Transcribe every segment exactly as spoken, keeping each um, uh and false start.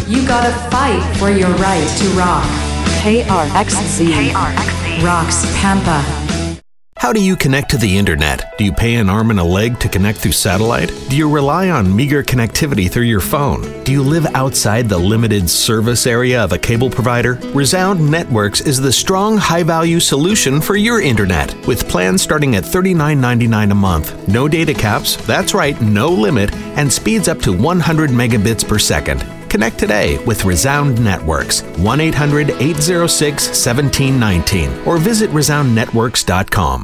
You gotta fight for your right to rock. K R X Z. K R X Z. Rocks Pampa. How do you connect to the internet? Do you pay an arm and a leg to connect through satellite? Do you rely on meager connectivity through your phone? Do you live outside the limited service area of a cable provider? Resound Networks is the strong, high-value solution for your internet, with plans starting at thirty-nine ninety-nine a month. No data caps, that's right, no limit, and speeds up to one hundred megabits per second. Connect today with Resound Networks, one eight hundred eight oh six one seven one nine, or visit resound networks dot com.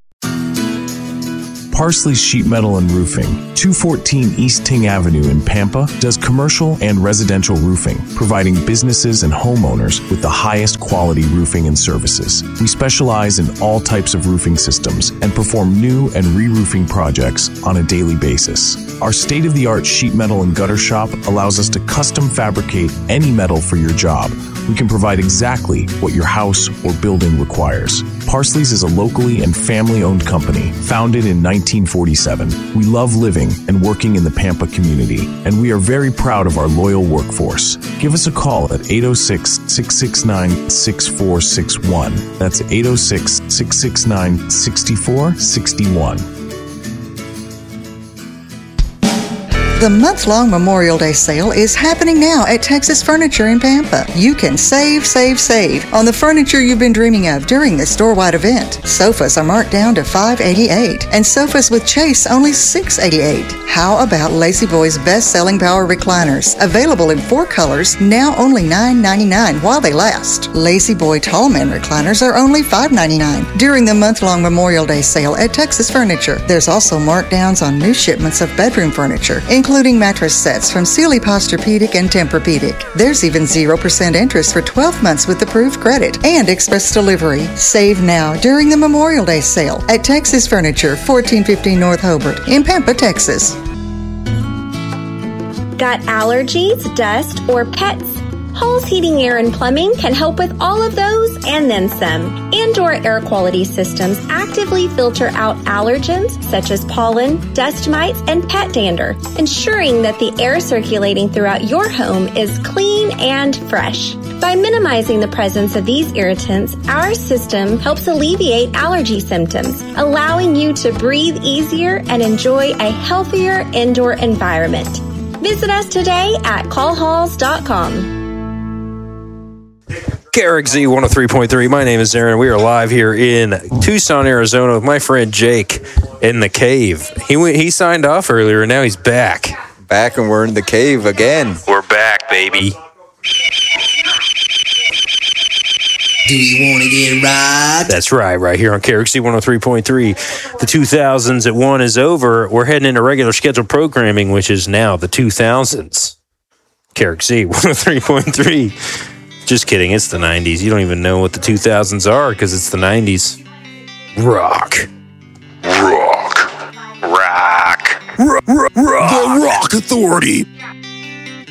Parsley Sheet Metal and Roofing, two fourteen East Ting Avenue in Pampa, does commercial and residential roofing, providing businesses and homeowners with the highest quality roofing and services. We specialize in all types of roofing systems and perform new and re-roofing projects on a daily basis. Our state-of-the-art sheet metal and gutter shop allows us to custom fabricate any metal for your job. We can provide exactly what your house or building requires. Parsley's is a locally and family-owned company, founded in nineteen forty-seven. We love living and working in the Pampa community, and we are very proud of our loyal workforce. Give us a call at eight oh six, six six nine, six four six one. That's eight oh six, six six nine, six four six one. The month-long Memorial Day sale is happening now at Texas Furniture in Pampa. You can save, save, save on the furniture you've been dreaming of during this store-wide event. Sofas are marked down to five eighty-eight, and sofas with chase only six eighty-eight. How about Lazy Boy's best-selling power recliners? Available in four colors, now only nine ninety-nine while they last. Lazy Boy Tallman recliners are only five ninety-nine during the month-long Memorial Day sale at Texas Furniture. There's also markdowns on new shipments of bedroom furniture, including including mattress sets from Sealy Posturepedic and Tempur-Pedic. There's even zero percent interest for twelve months with approved credit and express delivery. Save now during the Memorial Day sale at Texas Furniture, fourteen fifteen North Hobart in Pampa, Texas. Got allergies, dust, or pets? Hall's Heating, Air, and Plumbing can help with all of those and then some. Indoor air quality systems actively filter out allergens such as pollen, dust mites, and pet dander, ensuring that the air circulating throughout your home is clean and fresh. By minimizing the presence of these irritants, our system helps alleviate allergy symptoms, allowing you to breathe easier and enjoy a healthier indoor environment. Visit us today at call halls dot com. K R X Z one oh three point three. My name is Aaron. We are live here in Tucson, Arizona with my friend Jake in the cave. He went, he signed off earlier and now he's back. Back and we're in the cave again. We're back, baby. Do you want to get right? That's right, right here on K R X Z one oh three point three. The two thousands at one is over. We're heading into regular scheduled programming, which is now the two thousands. K R X Z one oh three point three. Just kidding, it's the nineties. You don't even know what the two thousands are because it's the nineties. Rock. Rock. Rock. R- r- rock. The Rock Authority.